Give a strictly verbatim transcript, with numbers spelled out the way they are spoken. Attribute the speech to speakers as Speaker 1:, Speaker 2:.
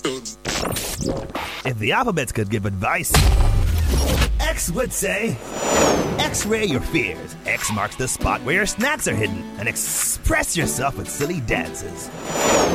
Speaker 1: If the alphabets could give advice, X would say, X-ray your fears. X marks the spot where your snacks are hidden, and express yourself with silly dances.